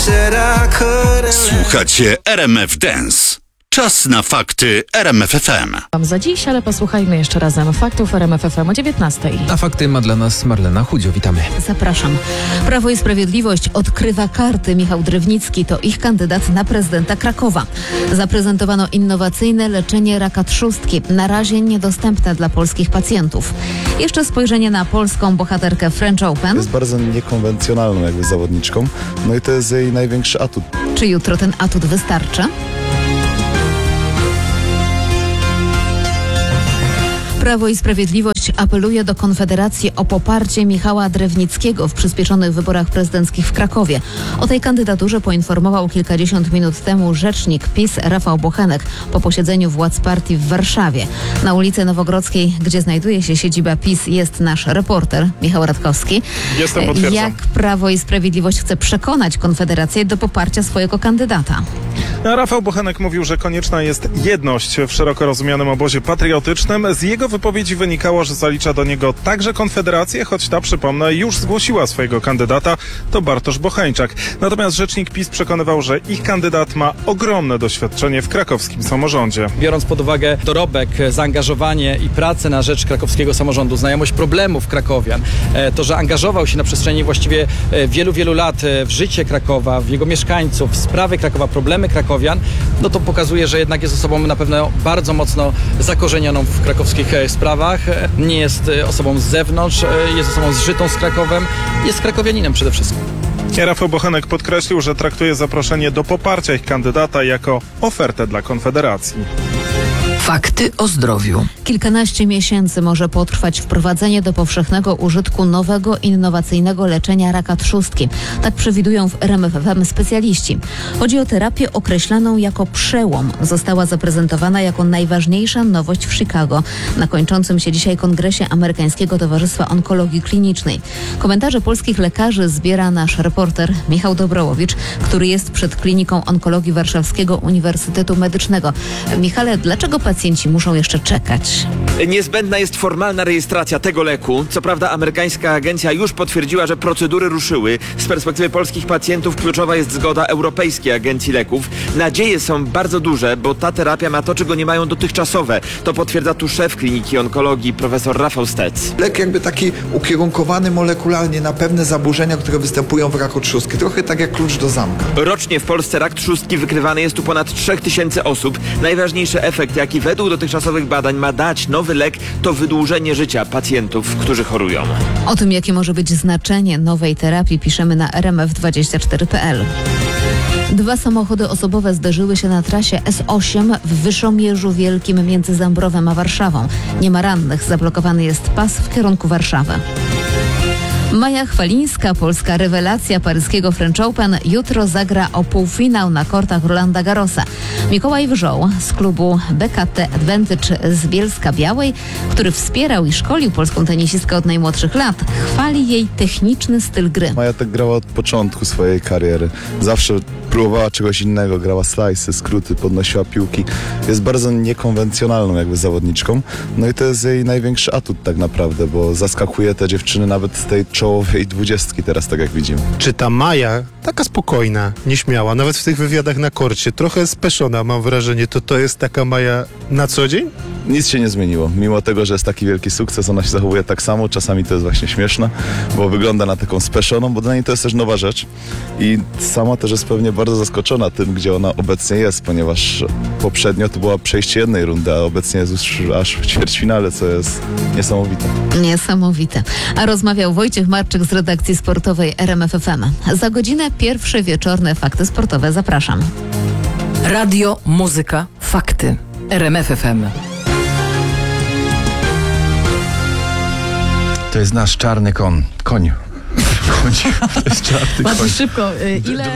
Słuchacie RMF Dance. Czas na fakty RMF FM. Mam za dziś, ale posłuchajmy jeszcze razem faktów RMF FM o 19:00. A fakty ma dla nas Marlena Chudzio. Witamy. Zapraszam. Prawo i Sprawiedliwość odkrywa karty. Michał Drewnicki to ich kandydat na prezydenta Krakowa. Zaprezentowano innowacyjne leczenie raka trzustki. Na razie niedostępne dla polskich pacjentów. Jeszcze spojrzenie na polską bohaterkę French Open. Jest bardzo niekonwencjonalną zawodniczką, no i to jest jej największy atut. Czy jutro ten atut wystarczy? Prawo i Sprawiedliwość apeluje do Konfederacji o poparcie Michała Drewnickiego w przyspieszonych wyborach prezydenckich w Krakowie. O tej kandydaturze poinformował kilkadziesiąt minut temu rzecznik PiS Rafał Bochenek po posiedzeniu władz partii w Warszawie. Na ulicy Nowogrodzkiej, gdzie znajduje się siedziba PiS, jest nasz reporter Michał Radkowski. Jestem, potwierdzam. Jak Prawo i Sprawiedliwość chce przekonać Konfederację do poparcia swojego kandydata? Rafał Bochenek mówił, że konieczna jest jedność w szeroko rozumianym obozie patriotycznym. Z jego wypowiedzi wynikało, że zalicza do niego także Konfederację, choć ta, przypomnę, już zgłosiła swojego kandydata, to Bartosz Bocheńczak. Natomiast rzecznik PiS przekonywał, że ich kandydat ma ogromne doświadczenie w krakowskim samorządzie. Biorąc pod uwagę dorobek, zaangażowanie i pracę na rzecz krakowskiego samorządu, znajomość problemów krakowian, to, że angażował się na przestrzeni właściwie wielu lat w życie Krakowa, w jego mieszkańców, w sprawy Krakowa, problemy krakowian, no to pokazuje, że jednak jest osobą na pewno bardzo mocno zakorzenioną w krakowskich sprawach. Nie jest osobą z zewnątrz, jest osobą zżytą z Krakowem, jest krakowianinem przede wszystkim. Rafał Bochenek podkreślił, że traktuje zaproszenie do poparcia ich kandydata jako ofertę dla Konfederacji. Fakty o zdrowiu. Kilkanaście miesięcy może potrwać wprowadzenie do powszechnego użytku nowego, innowacyjnego leczenia raka trzustki. Tak przewidują w RMF FM specjaliści. Chodzi o terapię określaną jako przełom. Została zaprezentowana jako najważniejsza nowość w Chicago na kończącym się dzisiaj kongresie Amerykańskiego Towarzystwa Onkologii Klinicznej. Komentarze polskich lekarzy zbiera nasz reporter Michał Dobrołowicz, który jest przed Kliniką Onkologii Warszawskiego Uniwersytetu Medycznego. Michale, dlaczego pacjenci muszą jeszcze czekać? Niezbędna jest formalna rejestracja tego leku. Co prawda amerykańska agencja już potwierdziła, że procedury ruszyły. Z perspektywy polskich pacjentów kluczowa jest zgoda Europejskiej Agencji Leków. Nadzieje są bardzo duże, bo ta terapia ma to, czego nie mają dotychczasowe. To potwierdza tu szef Kliniki Onkologii, profesor Rafał Stec. Lek jakby taki ukierunkowany molekularnie na pewne zaburzenia, które występują w raku trzustki. Trochę tak jak klucz do zamka. Rocznie w Polsce rak trzustki wykrywany jest u ponad 3000 osób. Najważniejszy efekt, jaki według dotychczasowych badań ma dać nowy lek, to wydłużenie życia pacjentów, którzy chorują. O tym, jakie może być znaczenie nowej terapii, piszemy na rmf24.pl. Dwa samochody osobowe zderzyły się na trasie S8 w Wyszomierzu Wielkim między Zambrowem a Warszawą. Nie ma rannych, zablokowany jest pas w kierunku Warszawy. Maja Chwalińska, polska rewelacja paryskiego French Open, jutro zagra o półfinał na kortach Rolanda Garrosa. Mikołaj Wrzoł z klubu BKT Advantage z Bielska-Białej, który wspierał i szkolił polską tenisistkę od najmłodszych lat, chwali jej techniczny styl gry. Maja tak grała od początku swojej kariery. Zawsze próbowała czegoś innego, grała slice'y, skróty, podnosiła piłki. Jest bardzo niekonwencjonalną zawodniczką. No i to jest jej największy atut tak naprawdę, bo zaskakuje te dziewczyny nawet z tej czołowej 20 teraz, tak jak widzimy. Czy ta Maja, taka spokojna, nieśmiała, nawet w tych wywiadach na korcie, trochę speszona, mam wrażenie, to jest taka Maja na co dzień? Nic się nie zmieniło. Mimo tego, że jest taki wielki sukces, ona się zachowuje tak samo. Czasami to jest właśnie śmieszne, bo wygląda na taką speszoną, bo dla niej to jest też nowa rzecz. I sama też jest pewnie bardzo zaskoczona tym, gdzie ona obecnie jest, ponieważ poprzednio to była przejście jednej rundy, a obecnie jest już aż w ćwierćfinale, co jest niesamowite. Niesamowite. A rozmawiał Wojciech Marczyk z redakcji sportowej RMF FM. Za godzinę pierwsze wieczorne fakty sportowe. Zapraszam. Radio, muzyka, fakty. RMF FM. To jest nasz czarny koń. To jest czarny koń. Bardzo szybko. Ile